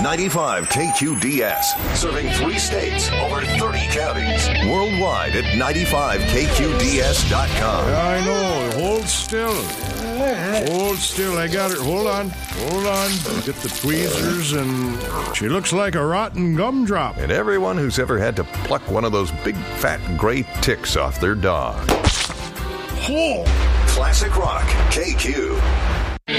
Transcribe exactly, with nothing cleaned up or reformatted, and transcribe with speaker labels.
Speaker 1: ninety-five K Q D S, serving three states, over thirty counties. Worldwide at ninety-five K Q D S dot com.
Speaker 2: Yeah, I know. Hold still. Hold still. I got her. Hold on. Hold on. Get the tweezers, and she looks like a rotten gumdrop.
Speaker 1: And everyone who's ever had to pluck one of those big fat gray ticks off their dog.
Speaker 2: Oh.
Speaker 1: Classic Rock K Q.